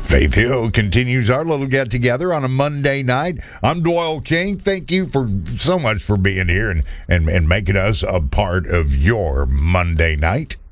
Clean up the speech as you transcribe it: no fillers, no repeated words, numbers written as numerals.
Faith Hill continues our little get together on a Monday night. I'm Doyle King. Thank you for so much for being here and making us a part of your Monday night.